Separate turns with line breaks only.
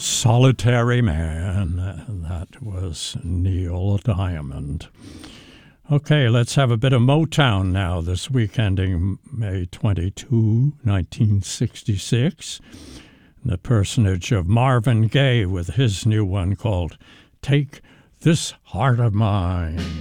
Solitary Man. That was Neil Diamond. Okay, let's have a bit of Motown now, this week ending May 22, 1966. The personage of Marvin Gaye with his new one called Take This Heart of Mine.